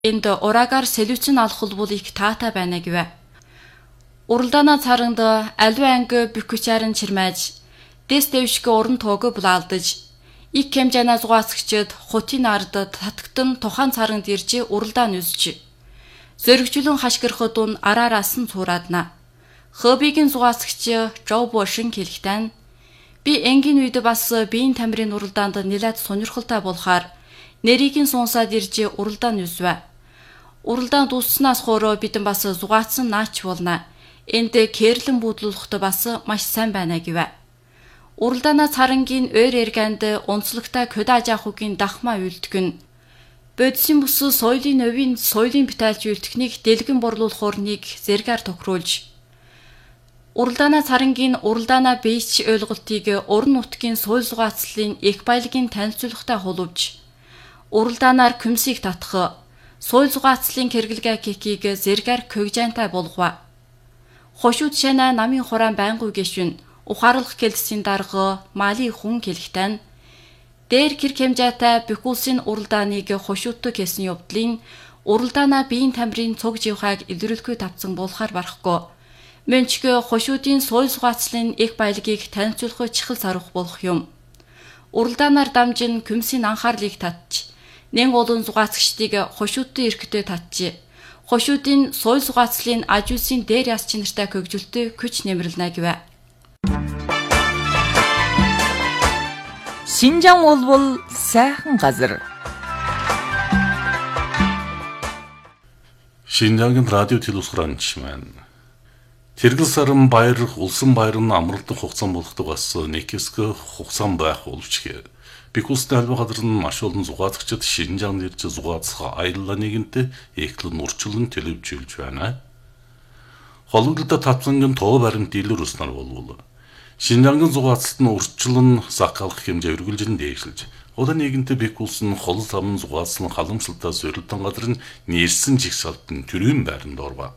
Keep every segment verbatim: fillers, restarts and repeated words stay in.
энд ураагаар солиуцын алхуулбулыг таата байна гэв. Уралдаана царанд аливаа анги бükүчарын чирмэж, дэс дэвшгэ уран тоог булаалдаж, ик хэмжээнэ зугаасгчид хотын ард татгтан тухайн царанд ирж уралдаан үзж. Зөргжүүлэн хашгирахад ун араараас нь цуураадна. Хобигийн зугаасгч Жовбо шин хэлэхтэн би энгийн үед бас биеийн тамирын уралдаанд нэлээд сонирхолтой болохаар нэрийг нь сонсоод ирж уралдаан үзвэ. Уралдаан дуусснаас хойш бидэн бас зугаацсан наач болно. Энд кэрлэн буудлуулахт бас маш сайн байна гэв. Уралдаана царангийн ойр эргэнд онцлогтой кодажахугийн дахмаа үйлдэх нь бодисын бүс соёлын өвийн соёлын битайлж үйлдэхнийг дэлгэн борлуулах орныг зэргээр тохируулж Уралдаана царангийн уралдаана бейч ойлголтыг уран нутгийн соёл зугаацлалын их баялагын танилцуулгатай хулвж уралдаанаар күмсийг татах соёл зугаацлалын хэрэглэгээ кекийг зэргээр когжаантай болгова. Хошууд шана намын хураан байнгуй гişүн ухаарлах гэлсийн дарга мали хүн хэлэхтэн дээр гэр хэмжээтэй бükүүлсийн уралдааныг хошуудтай хийсэн явдлын уралдаана биеийн тамирын цуг живхайг илрүүлэхгүй тавцсан болохаар барахгүй. Мөнчгөө хошуудын соёл зугаацлалын их баялагийг танилцуулах чихэл сарвах болох юм. Уралдаанаар дамжин күмсийн анхаарлыг татж нэн олон зугаацчдыг хошуудтай эрхтэй татж хошуудын соёл зугаацлалын ажуулсын дээр яс чинартай хөгжөлтөй күч нэмэрлэнэ гэв. Шинжаан улбул сайхан газар. Шинжаангийн радио телевизранч маань Тэргэл саран баяр улсын баяр нь амралтын хугацаан болгодог бас нэг хэсэг хугацаан байх боловч бикустай албан газар нь маш олон зугаацчид Шинжаанд ирж зугаацах аяллаа нэгэнтээ эхлэн урчлан төлөвжүүлж байна. Хологдолтой татвангийн тоо баримт илэр уснаар болвол Шинжаангийн зугаацлалт нь урчлан закалах хэмжээ өргөлжин дээшлж удаа нэгэнтээ бикус нь хол зам зугаацлан халамжлалтаа сорилтон газар нь нэрсэн жигсалтын төрийн байранд орва.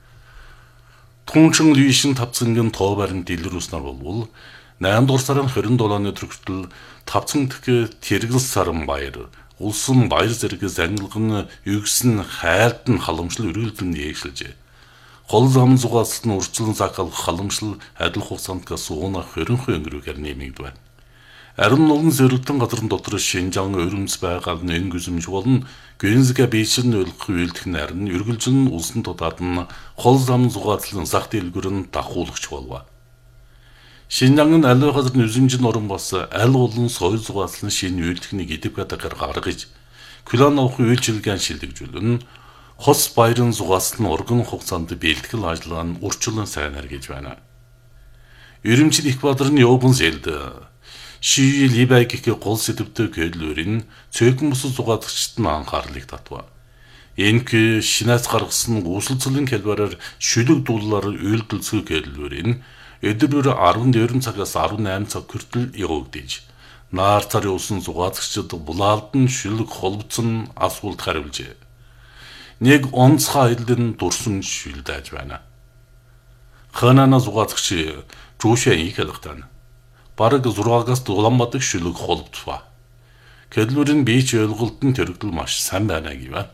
Түнчин лишин тавцангийн тоо баримт илэр уснаар болвол наймд дугаар сарын хорин долооны төрөлтөл тавцан дэх тэргэл саран баяр улсын баяр зэрэг зангилган югсэн хайлт нь халамжлал өргөлдөн нээшлжээ. Хол зам зугаацлалт нь урьдчилан закалах халамжлал адил хугацаанд сууна хоринхой өнгөрөөр нэмэгдэв. Арин олон зөрөлтөн газрын дотор Шинжаан өрөмс байгааг нь эн гүзэмж болно. Гүнзгэ бийшин өлөх үйлдэх нарийн өргөлжин улсын тодаад нь хол зам зугаацлалын зах дэлгүүр нь дахуулагч болов. Шинжаан нь аливаа газар нүзэмжин орон бас аль олон соёл зугаацлалын шинэ үйлдэхнийг идэвхтэйгээр гаргаж клан авахын үйлчилгээнд шилжүүлэн хос баярын зугаацлалын урган хугацаанд бэлтгэл ажиллагаа нь урьдчилан сайнаар гэж байна. Ерөнхийд их бадар нь явбан зэлд Ши либайгик гол сэдвтэй көйлөрийн цөөхөн бус зугаацчид нь анхаарлыг татва. Энэк шинээс гаргасан үүсэлцлийн хэлбэрээр шүлэг дуулаар үйлдэлцэг көйлөрийн өдөр арван дөрвөн цагаас арван найман цаг хүртэл явагдаж наар царын усан зугаацчид булаалдан шүлэг холбоцсон асуулт хариулжээ. Нэг онцгой аялын дурсан шүлдэж байна. Ханана зугаацч Жушаа ихэлхтэн бараг зураагаас Улаанбаатар шүлэг холбоцва. Кэдлүүрийн бийч ойлголтын төрөгдөл маш сайн байна гэв.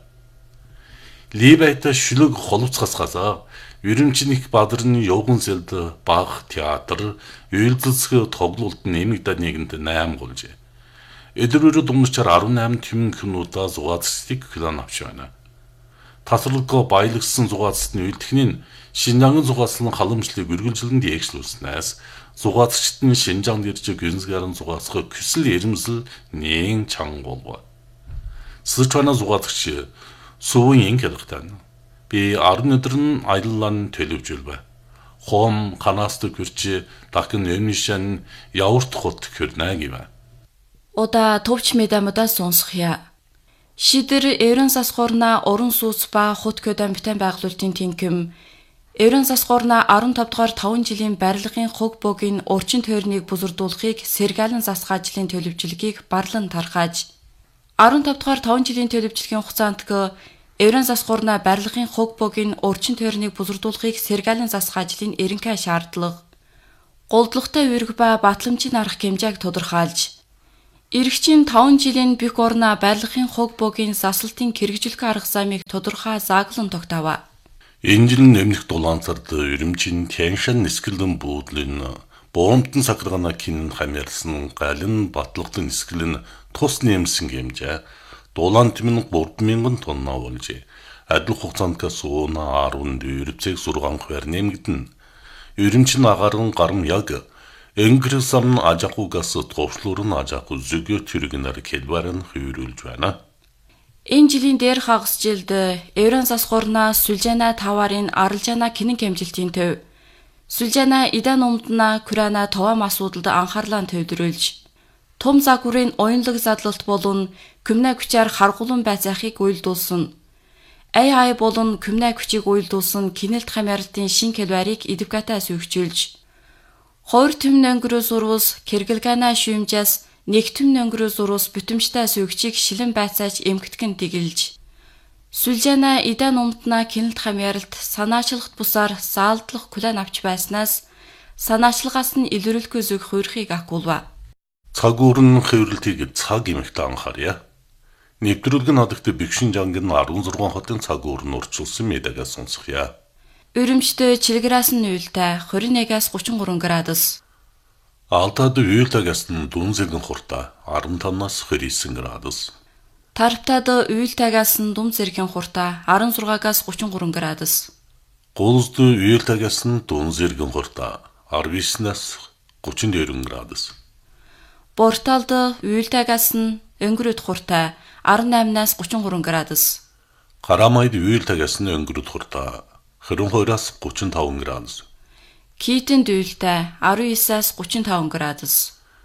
Либайта шүлэг холбоцгасгасаа Ерөнхийд бадар нь явган зэлд баг театр үйлдэлцэг тоглолт нэмэгдээд нэгэнд найман гулжээ. Өдрөөр дундчаар арван найман тэмэн кинодаа зугаацчдыг клан авч байна. Тасралгаа баялагсан зугаацлын үйлдэхний Шинжаангийн зугаацлалын халамжлалыг үргэлжлэн дээшлүүлснээс зугаацчид нь Шинжаанд ирж гүнзгэрэн зугаацах хүсэл эрмэлзэл нээн чанга болов. Сычуана зугаацч Сувын хэлэхтэн би арван өдөр нь аяллаа төлөвжүүлвэ. Хом канаст гүрч дахин нэмишэн яварт хот хөрнэ гэв. Ода төвч медамудаа сонсхъя. Шидэр эрен сасгорна орон сууц ба хот көдөн битэн байгуулалтын тэнхэм Эрен засгорна арван тавд дугаар таван жилийн барилгын хуг богийн урчин тойрныг бузурдуулахыг Сэргэлэн засгаажлын төлөвчлөгийг барлан тархааж арван тавд дугаар таван жилийн төлөвчлөгийн хугацаанд Эрен засгорна барилгын хуг богийн урчин тойрныг бузурдуулахыг Сэргэлэн засгаажлын эренхай шаардлага голдлоготой үүрэг ба батламжийн арга хэмжээг тодорхойлж Иргэжийн таван жилийн бүх орноо барилгын хуг богийн засалтын хэрэгжүүлэх арга замыг тодорхой зааглан тогтоов. Энэ жил нэмэх дулаан сард Үрümçийн Тяньшан нисгэлэн буудлын боомтон сахаргана кинн хамаарсан галын батлагдлын нисгэлэн тус нэмсэн хэмжээ дулаан тэмнэг гурван мянган тонна болжээ. Адил хугацаанд сууна арван дөрвцэг сургаан хуваар нэмэгдэн. Үрümçийн агаран гарам яг өнгөрөх зам ажахугаас товчлуур нь ажаху зүгөө тэрэгнэр хэлбаран хөврүүлж байна. Энэ жилийн дээр хагас жилд Еврон засгуурна Сүлжана таварын аралжана кинэн хэмжилтийн төв. Сүлжана идан умдна Курана товам асуудалд анхаарлаа төвлөрүүлж том загварын оюунлаг задлалт болон күмнэ хүчээр харгуулан байцаахыг уйлдуулсан. эй ай болон күмнэ хүчийг уйлдуулсан кинэлт хамааралтын шин хэлбарыг эдвкатаа сүйгчүүлж хоёр төмн өнгөрөө сурвус кэргэлгана шүүмжээс нэг төмн өнгөрөө сурвус бүтэмжтэй сүйгчийг шилэн байцааж эмгэтгэн тэгэлж Сүлжана идан умдна кинэлт хамааралт санаачлахт бусаар заалдлах хүлээн авч байснаас санаачлагаас нь илрүүлэхгүй зүг хуурхийг агуулва. Цаг уурн хэврэлтийг цаг эмэгтэй анхаарья. Нэвтрүүлэг нь хадагт Бэгшин жангийн арван зургаан хотын цаг уурн урьдчилсан медагаас сонсохъя. Үрümçтэй чилгэрээс нь уйлтай двадцать нэгээс тридцать три градус. Алтад уйлтагаас нь дүн зэрэгэн хуртаа арван тавнаас двадцать девять градус. Тарптад уйлтагаас нь дүн зэрэгэн хуртаа десять шестаас тридцать три градус. Гулзд уйлтагаас нь дүн зэрэгэн хуртаа десять девятнаас тридцать deux градус. Борталд уйлтагаас нь өнгөрөд хуртаа десять восемнаас тридцать три градус. Карамайд уйлтагаас нь өнгөрөд хуртаа двадцать двоёроос тридцать пять градус. Кийтэн дүүлтэй десять девятнаас тридцать пять градус.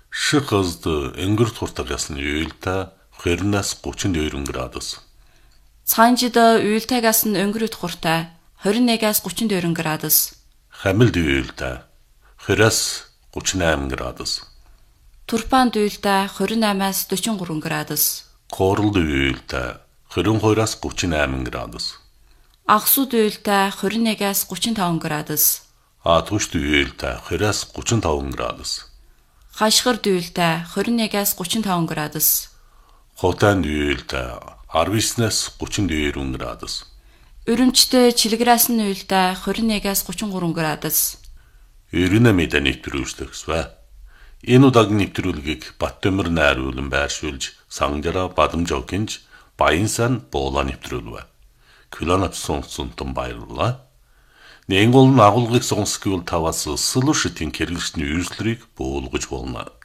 Шихазд өнгөрөд хуртагаас нь уйлтаа двадцать-наас тридцать deux градус. Цаанжид уйлтагаас нь өнгөрөд хуртаа двадцать нэгээс тридцать deux градус. Хамилд уйлтаа двадцать-аас тридцать восемь градус. Турпанд уйлтаа двадцать восемнаас сорок три градус. Кооролд уйлтаа двадцать двоёроос тридцать восемь градус. Агсууд уйлтаа двадцать нэгээс тридцать пять градус. Атушд уйлтаа двадцать-аас тридцать пять градус. Хашгирд уйлтаа двадцать нэгээс тридцать пять градус. Хотанд уйлтаа десять-наас тридцать deux градус. Үрümçтэй чилгэрээс нь уйлтаа двадцать нэгээс тридцать три градус. Өрнө мэдээ нэвтрүүлжлэгсвэ. Энэ удаагийн нэвтрүүлгийг Баттөмөр найруулан байршуулж Сангара Бадамжокинж Баянсан буула нэвтрүүлвэ. Күлэнап сонсонтон баярлалаа. Нэнгол агуулгыг сонсгол таваас сэлүшитийн хэрэглэсний үйлчлэрийг буулгаж болно.